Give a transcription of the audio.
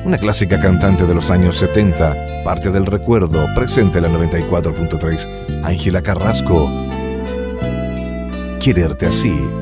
Una clásica cantante de los años 70, parte del recuerdo, presente en la 94.3, Ángela Carrasco. Quererte así.